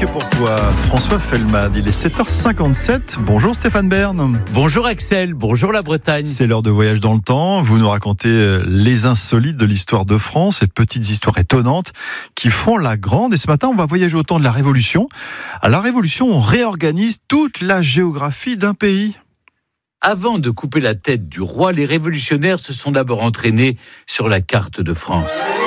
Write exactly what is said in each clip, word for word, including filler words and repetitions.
que pour toi, François Fellman. Il est sept heures cinquante-sept. Bonjour Stéphane Bern. Bonjour Axel, bonjour la Bretagne. C'est l'heure de Voyage dans le temps. Vous nous racontez les insolites de l'histoire de France, ces petites histoires étonnantes qui font la grande. Et ce matin, on va voyager au temps de la Révolution. À la Révolution, on réorganise toute la géographie d'un pays. Avant de couper la tête du roi, les révolutionnaires se sont d'abord entraînés sur la carte de France.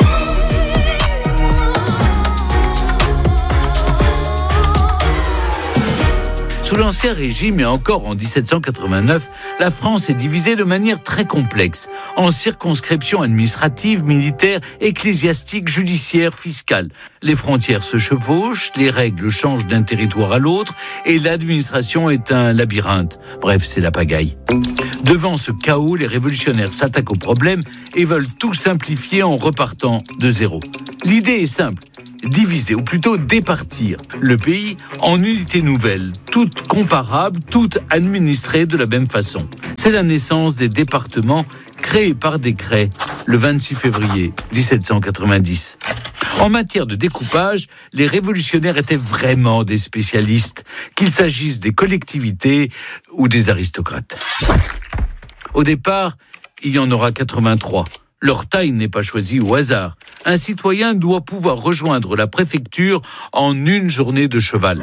Sous l'Ancien Régime et encore en dix-sept cent quatre-vingt-neuf, la France est divisée de manière très complexe, en circonscriptions administratives, militaires, ecclésiastiques, judiciaires, fiscales. Les frontières se chevauchent, les règles changent d'un territoire à l'autre et l'administration est un labyrinthe. Bref, c'est la pagaille. Devant ce chaos, les révolutionnaires s'attaquent au problème et veulent tout simplifier en repartant de zéro. L'idée est simple. Diviser, ou plutôt départir le pays en unités nouvelles, toutes comparables, toutes administrées de la même façon. C'est la naissance des départements créés par décret le vingt-six février dix-sept cent quatre-vingt-dix. En matière de découpage, les révolutionnaires étaient vraiment des spécialistes, qu'il s'agisse des collectivités ou des aristocrates. Au départ, il y en aura quatre-vingt-trois. Leur taille n'est pas choisie au hasard. Un citoyen doit pouvoir rejoindre la préfecture en une journée de cheval.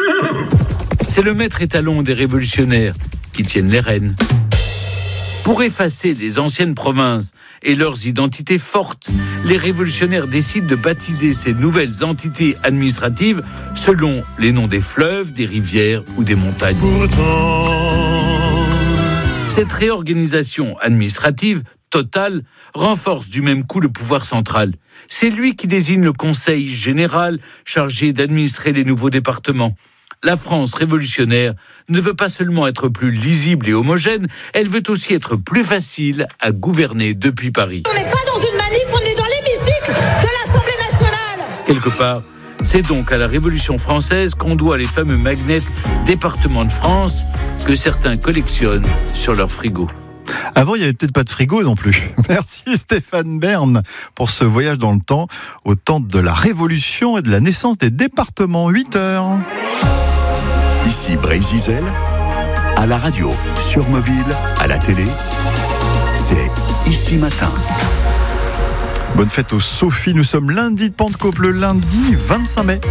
C'est le maître étalon des révolutionnaires qui tiennent les rênes. Pour effacer les anciennes provinces et leurs identités fortes, les révolutionnaires décident de baptiser ces nouvelles entités administratives selon les noms des fleuves, des rivières ou des montagnes. Pourtant... Cette réorganisation administrative totale renforce du même coup le pouvoir central. C'est lui qui désigne le conseil général chargé d'administrer les nouveaux départements. La France révolutionnaire ne veut pas seulement être plus lisible et homogène, elle veut aussi être plus facile à gouverner depuis Paris. On n'est pas dans une manif, on est dans l'hémicycle de l'Assemblée nationale. Quelque part, c'est donc à la Révolution française qu'on doit les fameux magnets départements de France que certains collectionnent sur leur frigo. Avant, il n'y avait peut-être pas de frigo non plus. Merci Stéphane Bern pour ce voyage dans le temps, au temps de la Révolution et de la naissance des départements. huit heures. Ici Brésil, à la radio, sur mobile, à la télé, c'est Ici Matin. Bonne fête aux Sophie, nous sommes lundi de Pentecôte, le lundi vingt-cinq mai.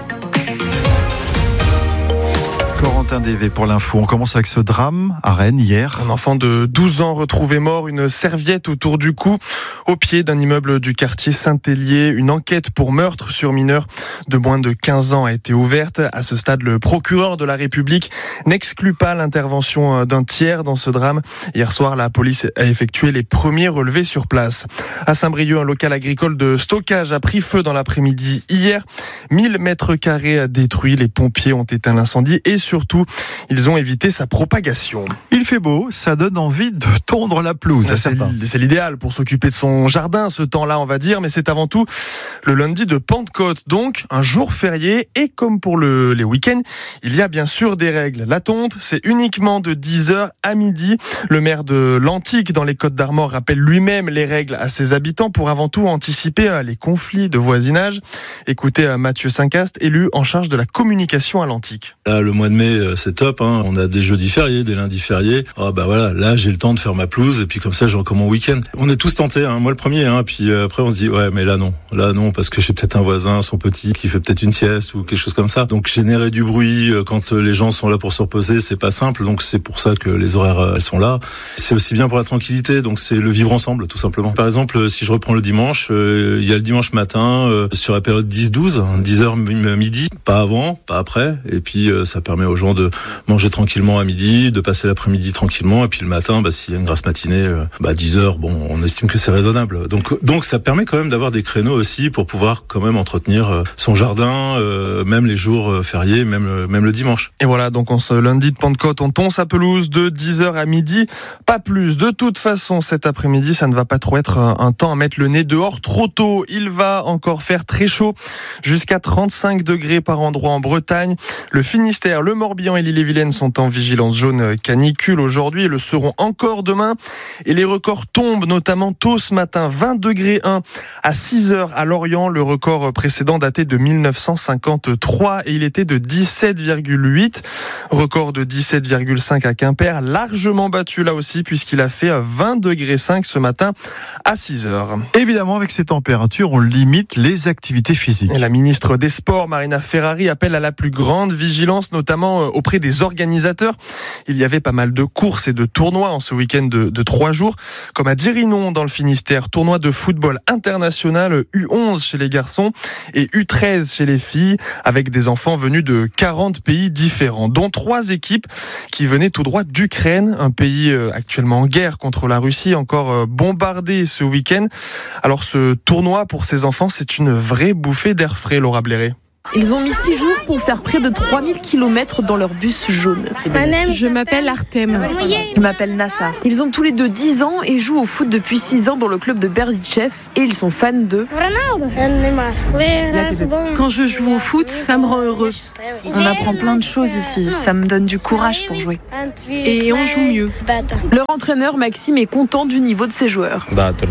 Corentin Dévé pour l'info. On commence avec ce drame à Rennes hier. Un enfant de douze ans retrouvé mort, une serviette autour du cou, au pied d'un immeuble du quartier Saint-Hélier. Une enquête pour meurtre sur mineur de moins de quinze ans a été ouverte. À ce stade, le procureur de la République n'exclut pas l'intervention d'un tiers dans ce drame. Hier soir, la police a effectué les premiers relevés sur place. À Saint-Brieuc, un local agricole de stockage a pris feu dans l'après-midi hier. mille mètres carrés détruits. Les pompiers ont éteint l'incendie et surtout, ils ont évité sa propagation. Il fait beau, ça donne envie de tondre la pelouse. C'est, c'est l'idéal pour s'occuper de son jardin, ce temps-là, on va dire, mais c'est avant tout le lundi de Pentecôte, donc un jour férié, et comme pour le, les week-ends, il y a bien sûr des règles. La tonte, c'est uniquement de dix heures à midi. Le maire de l'Antique, dans les Côtes-d'Armor, rappelle lui-même les règles à ses habitants pour avant tout anticiper les conflits de voisinage. Écoutez Mathieu Saint-Cast, élu en charge de la communication à l'Antique. Là, le mois de mai, c'est top, hein. On a des jeudis fériés, des lundis fériés. Oh, bah voilà, là, j'ai le temps de faire ma pelouse et puis comme ça, j'ai encore mon week-end. On est tous tentés, hein. Moi le premier, hein. Puis euh, après, on se dit, ouais, mais là non, là non, parce que j'ai peut-être un voisin, son petit, qui fait peut-être une sieste ou quelque chose comme ça. Donc générer du bruit euh, quand les gens sont là pour se reposer, c'est pas simple. Donc c'est pour ça que les horaires euh, elles sont là. C'est aussi bien pour la tranquillité. Donc c'est le vivre ensemble, tout simplement. Par exemple, si je reprends le dimanche, euh, il y a le dimanche matin euh, sur la période dix douze, dix heures midi, pas avant, pas après. Et puis euh, ça permet aux gens de manger tranquillement à midi, de passer l'après-midi tranquillement, et puis le matin, bah, s'il y a une grasse matinée, euh, bah, dix heures, bon, on estime que c'est raisonnable. Donc, donc ça permet quand même d'avoir des créneaux aussi pour pouvoir quand même entretenir euh, son jardin, euh, même les jours euh, fériés, même, euh, même le dimanche. Et voilà, donc on ce lundi de Pentecôte, on tond sa pelouse de dix heures à midi, pas plus. De toute façon, cet après-midi, ça ne va pas trop être un temps à mettre le nez dehors trop tôt. Il va encore faire très chaud, jusqu'à trente-cinq degrés par endroit en Bretagne. Le Finistère, le Morbihan, Morbihan et l'Ille-et-Vilaine sont en vigilance jaune canicule aujourd'hui et le seront encore demain. Et les records tombent, notamment tôt ce matin, vingt degrés un à six heures à Lorient. Le record précédent datait de mille neuf cent cinquante-trois et il était de dix-sept virgule huit. Record de dix-sept virgule cinq à Quimper, largement battu là aussi puisqu'il a fait vingt degrés cinq ce matin à six heures. Évidemment, avec ces températures, on limite les activités physiques. Et la ministre des Sports, Marina Ferrari, appelle à la plus grande vigilance, notamment auprès des organisateurs. Il y avait pas mal de courses et de tournois en ce week-end de, de trois jours, comme à Dirinon dans le Finistère, tournoi de football international U onze chez les garçons et U treize chez les filles, avec des enfants venus de quarante pays différents, dont trois équipes qui venaient tout droit d'Ukraine, un pays actuellement en guerre contre la Russie, encore bombardé ce week-end. Alors ce tournoi pour ces enfants, c'est une vraie bouffée d'air frais, Laura Blairet. Ils ont mis six jours pour faire près de trois mille kilomètres dans leur bus jaune. Je m'appelle Artem. Je m'appelle Nassa. Ils ont tous les deux dix ans et jouent au foot depuis six ans dans le club de Berdichev et ils sont fans de Quand je joue au foot, ça me rend heureux. On apprend plein de choses ici, ça me donne du courage pour jouer. Et on joue mieux. Leur entraîneur Maxime est content du niveau de ses joueurs.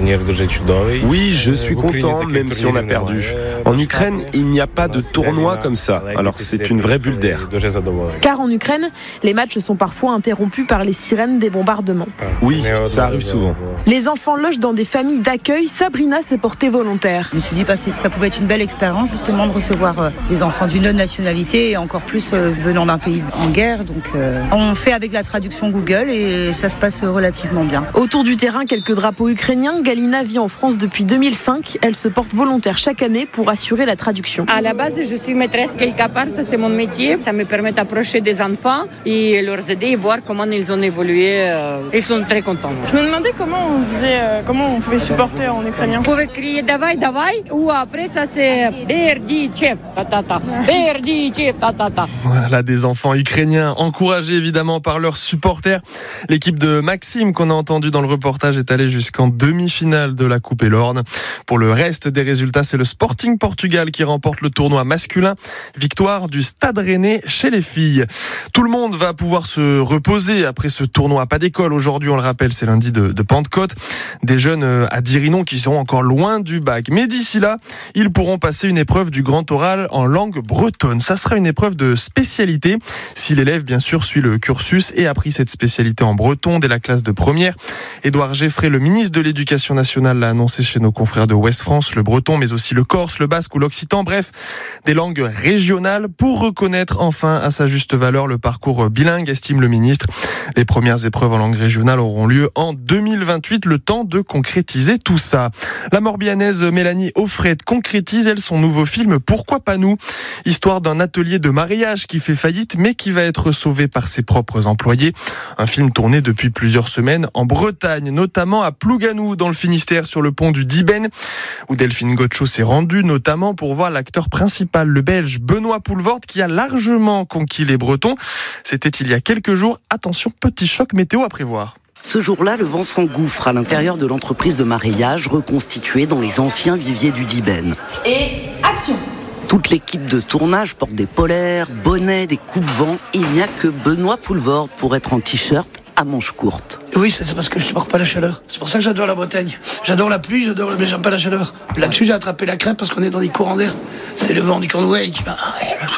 Oui, je suis content, même si on a perdu. En Ukraine, il n'y a pas de tournoi comme ça, alors c'est une vraie bulle d'air. Car en Ukraine, les matchs sont parfois interrompus par les sirènes des bombardements. Oui, ça arrive souvent. Les enfants logent dans des familles d'accueil. Sabrina s'est portée volontaire. Je me suis dit que ça pouvait être une belle expérience justement de recevoir des enfants d'une autre nationalité et encore plus venant d'un pays en guerre. Donc euh, on fait avec la traduction Google et ça se passe relativement bien. Autour du terrain, quelques drapeaux ukrainiens. Galina vit en France depuis deux mille cinq. Elle se porte volontaire chaque année pour assurer la traduction. À la base, je suis maîtresse quelque part, ça c'est mon métier. Ça me permet d'approcher des enfants et leur aider et voir comment ils ont évolué. Ils sont très contents. Je me demandais comment on disait, euh, comment on pouvait supporter en ukrainien. On pouvait crier davai, davai, ou après ça c'est Berdichev, tatata, Berdichev, tatata. Voilà, des enfants ukrainiens encouragés évidemment par leurs supporters. L'équipe de Maxime qu'on a entendu dans le reportage est allée jusqu'en demi-finale de la Coupe Elorn. Pour le reste des résultats, c'est le Sporting Portugal qui remporte le tournoi masculin. Victoire du Stade Rennais chez les filles. Tout le monde va pouvoir se reposer après ce tournoi. Pas d'école aujourd'hui, on le rappelle, c'est lundi de, de Pentecôte. Des jeunes à Dirinon qui seront encore loin du bac. Mais d'ici là, ils pourront passer une épreuve du grand oral en langue bretonne. Ça sera une épreuve de spécialité si l'élève, bien sûr, suit le cursus et a pris cette spécialité en breton dès la classe de première. Édouard Geffray, le ministre de l'Éducation nationale, l'a annoncé chez nos confrères de Ouest France, le breton, mais aussi le corse, le basque ou l'occitan. Bref, des langues régionales pour reconnaître enfin à sa juste valeur le parcours bilingue, estime le ministre. Les premières épreuves en langue régionale auront lieu en deux mille vingt-huit, le temps de concrétiser tout ça. La Morbihanaise Mélanie Offred concrétise, elle, son nouveau film Pourquoi pas nous ? Histoire d'un atelier de mariage qui fait faillite mais qui va être sauvé par ses propres employés. Un film tourné depuis plusieurs semaines en Bretagne, notamment à Plouganou dans le Finistère sur le pont du Diben, où Delphine Gaucho s'est rendue notamment pour voir l'acteur principal, le Belge Benoît Poelvoort, qui a largement conquis les Bretons. C'était il y a quelques jours. Attention, petit choc météo à prévoir. Ce jour-là, le vent s'engouffre à l'intérieur de l'entreprise de mareyage reconstituée dans les anciens viviers du Diben. Et action! Toute l'équipe de tournage porte des polaires, bonnets, des coupes-vents. Il n'y a que Benoît Poelvoort pour être en t-shirt à manches courtes. Oui, c'est parce que je supporte pas la chaleur. C'est pour ça que j'adore la Bretagne. J'adore la pluie, j'adore, mais j'aime pas la chaleur. Là-dessus, j'ai attrapé la crêpe parce qu'on est dans des courants d'air. C'est le vent du Cornouailles qui m'a...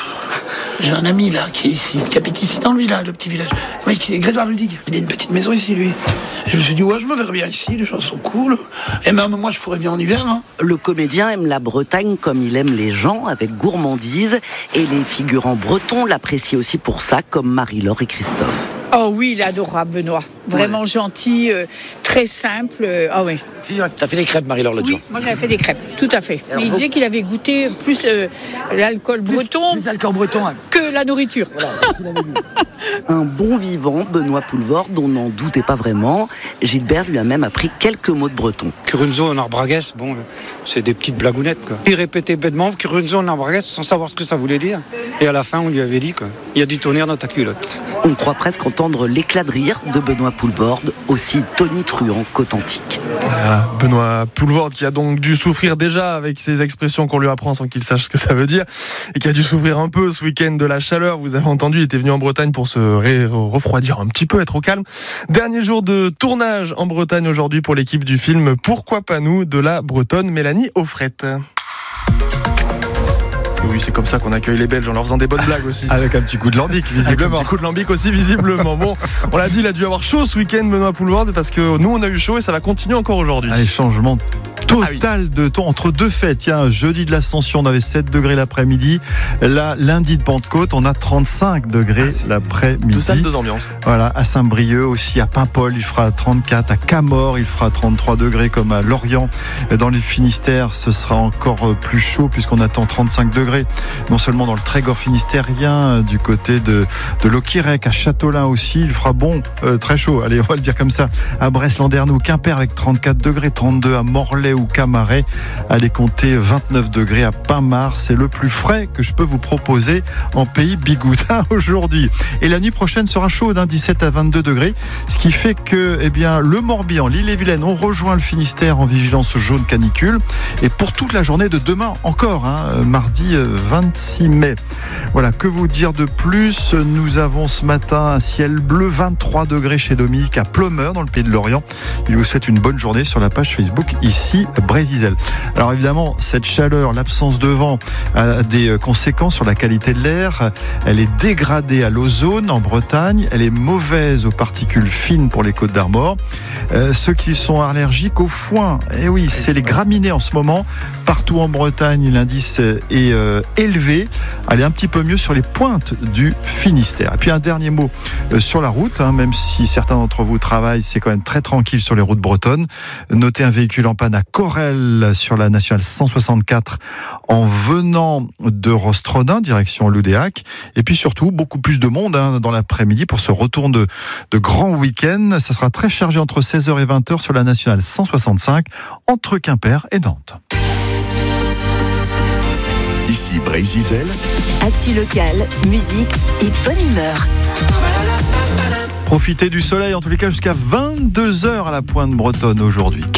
J'ai un ami là qui est ici, qui habite ici dans le village, le petit village. Oui, qui est Grégoire Ludig. Il a une petite maison ici, lui. Et je me suis dit, ouais, je me verrais bien ici, les gens sont cool. Et même moi, je pourrais bien en hiver. Hein. Le comédien aime la Bretagne comme il aime les gens, avec gourmandise. Et les figurants bretons l'apprécient aussi pour ça, comme Marie-Laure et Christophe. Oh oui, il est adorable, Benoît. Vraiment ouais. gentil, euh, très simple. Euh, ah oui. T'as fait des crêpes, Marie-Laure, l'autre oui, jour? Moi, j'avais fait des crêpes, tout à fait. Mais il disait qu'il avait goûté plus euh, l'alcool breton, plus l'alcool breton hein. que la nourriture. Voilà, Un bon vivant, Benoît Poulvord, on n'en doutait pas vraiment. Gilbert lui a même appris quelques mots de breton. Curunzo en arbraguès, bon, c'est des petites blagounettes, quoi. Il répétait bêtement Curunzo en arbraguès sans savoir ce que ça voulait dire. Et à la fin, on lui avait dit, quoi, il y a du tonnerre dans ta culotte. On croit presque entendre l'éclat de rire de Benoît Poulvord, aussi tonitruant qu'authentique. Voilà, Benoît Poulvord qui a donc dû souffrir déjà avec ces expressions qu'on lui apprend sans qu'il sache ce que ça veut dire, et qui a dû souffrir un peu ce week-end de la chaleur. Vous avez entendu, il était venu en Bretagne pour se ré- refroidir un petit peu, être au calme. Dernier jour de tournage en Bretagne aujourd'hui pour l'équipe du film Pourquoi pas nous de la Bretonne Mélanie Offrette. Oui, c'est comme ça qu'on accueille les Belges en leur faisant des bonnes blagues aussi. Avec un petit coup de lambic, visiblement. Avec un petit coup de lambic aussi, visiblement. Bon, on l'a dit, il a dû avoir chaud ce week-end, Benoît Poulvord, parce que nous, on a eu chaud et ça va continuer encore aujourd'hui. Allez, changement total ah oui. de temps entre deux fêtes. Tiens, jeudi de l'Ascension, on avait sept degrés l'après-midi. Là, lundi de Pentecôte, on a trente-cinq degrés ah, l'après-midi. Deux salles, deux ambiances. Voilà, à Saint-Brieuc aussi, à Paimpol, il fera trente-quatre. À Camors, il fera trente-trois degrés, comme à Lorient. Dans les Finistères, ce sera encore plus chaud puisqu'on attend trente-cinq degrés. Non seulement dans le Trégor finistérien, du côté de, de Loquirec, à Châteaulin aussi, il fera bon, euh, très chaud. Allez, on va le dire comme ça. À Brest-Landerneau, Quimper avec trente-quatre degrés, trente-deux à Morlaix ou Camaret. Allez compter vingt-neuf degrés à Pin-Mars. C'est le plus frais que je peux vous proposer en pays bigoudin aujourd'hui. Et la nuit prochaine sera chaude, hein, dix-sept à vingt-deux degrés. Ce qui fait que, eh bien, le Morbihan, l'Ille-et-Vilaine, on rejoint le Finistère en vigilance jaune canicule. Et pour toute la journée de demain encore, hein, mardi vingt-six mai. Voilà, que vous dire de plus? Nous avons ce matin un ciel bleu, vingt-trois degrés chez Dominique à Plomeur dans le Pays de Lorient. Il vous souhaite une bonne journée sur la page Facebook ici Brésil. Alors évidemment, cette chaleur, l'absence de vent a des conséquences sur la qualité de l'air. Elle est dégradée à l'ozone en Bretagne, elle est mauvaise aux particules fines pour les Côtes d'Armor. Euh, ceux qui sont allergiques au foin, eh oui, c'est les graminées en ce moment. Partout en Bretagne, l'indice est euh, élevé. Allez, un petit peu mieux sur les pointes du Finistère. Et puis un dernier mot euh, sur la route, hein, même si certains d'entre vous travaillent, c'est quand même très tranquille sur les routes bretonnes. Notez un véhicule en panne à Corel sur la nationale cent soixante-quatre en venant de Rostrodin, direction Loudéac. Et puis surtout, beaucoup plus de monde hein, dans l'après-midi pour ce retour de, de grand week-end. Ça sera très chargé entre seize heures et vingt heures sur la nationale cent soixante-cinq entre Quimper et Nantes. Ici Brésil. Actu locale, musique et bonne humeur. Profitez du soleil en tous les cas jusqu'à vingt-deux heures à la pointe bretonne aujourd'hui.